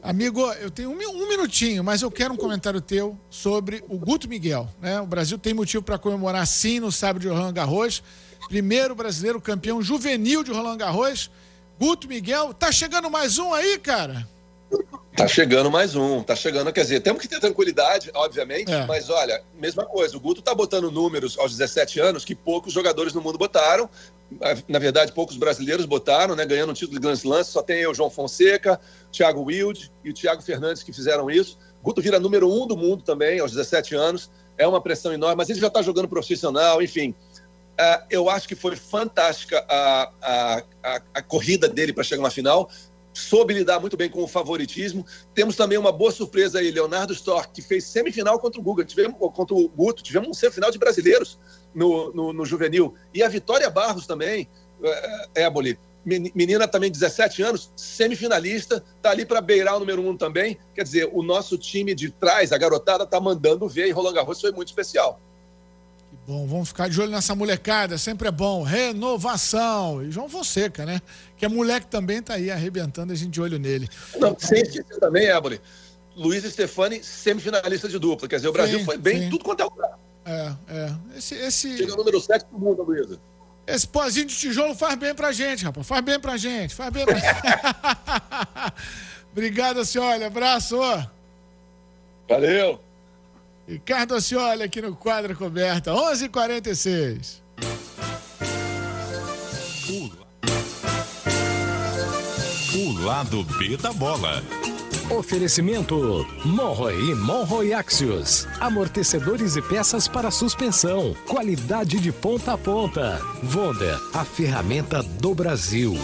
Amigo, eu tenho um minutinho, mas eu quero um comentário teu sobre o Guto Miguel, né? O Brasil tem motivo para comemorar sim no sábado de Roland Garros. Primeiro brasileiro campeão juvenil de Roland Garros. Guto Miguel, tá chegando mais um aí, cara? Tá chegando mais um, tá chegando, quer dizer, temos que ter tranquilidade, obviamente, mas olha, mesma coisa, o Guto tá botando números aos 17 anos que poucos jogadores no mundo botaram, na verdade poucos brasileiros botaram, né, ganhando um título de Grand Slam, só tem o João Fonseca, Thiago Wilde e o Thiago Fernandes que fizeram isso. Guto vira número 1 do mundo também, aos 17 anos, é uma pressão enorme, mas ele já tá jogando profissional, enfim. Eu acho que foi fantástica a corrida dele para chegar na final, soube lidar muito bem com o favoritismo. Temos também uma boa surpresa aí, Leonardo Storck, que fez semifinal contra o Guga, contra o Guto, tivemos um semifinal de brasileiros no juvenil, e a Vitória Barros também, Éboli, menina também de 17 anos, semifinalista, tá ali para beirar o número 1 também, quer dizer, o nosso time de trás, a garotada tá mandando ver, e Roland Garros foi muito especial. Bom, vamos ficar de olho nessa molecada, sempre é bom. Renovação. E João Fonseca, né? Que é moleque também, tá aí arrebentando, a gente de olho nele. Não, sem esquecer também, Éboli, Luiz Stefani, semifinalista de dupla. Quer dizer, o Brasil foi bem em tudo quanto é lugar. Chega número 7 do mundo, Luísa. Esse pozinho de tijolo faz bem pra gente, rapaz. Faz bem pra gente. Obrigado, Ascioli. Abraço. Valeu. Ricardo Ascioli aqui no Quadra Coberta, 11h46. O lado B da bola. Oferecimento Monroe e Monroe Axios. Amortecedores e peças para suspensão. Qualidade de ponta a ponta. Wonder, a ferramenta do Brasil.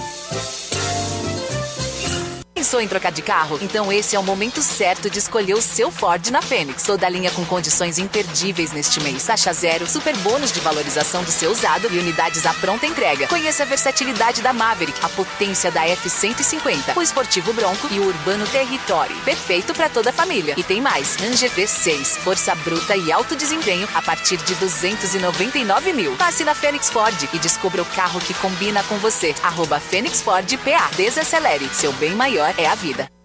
Pensou em trocar de carro? Então esse é o momento certo de escolher o seu Ford na Fênix. Toda a linha com condições imperdíveis neste mês. Taxa zero, super bônus de valorização do seu usado e unidades à pronta entrega. Conheça a versatilidade da Maverick, a potência da F-150, o esportivo Bronco e o urbano Territory. Perfeito para toda a família. E tem mais. Ranger V6, força bruta e alto desempenho a partir de 299 mil. Passe na Fênix Ford e descubra o carro que combina com você. @Fênix Ford PA. Desacelere. Seu bem maior é a vida.